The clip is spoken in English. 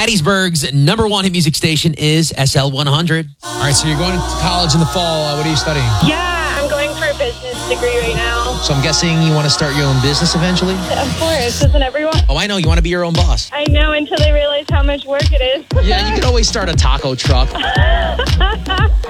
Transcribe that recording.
Hattiesburg's number one hit music station is SL 100. All right, so you're going to college in the fall. What are you studying? Yeah, I'm going for a business degree right now. So I'm guessing you want to start your own business eventually? Of course, doesn't everyone? Oh, I know. You want to be your own boss. I know, until they realize how much work it is. Yeah, you can always start a taco truck.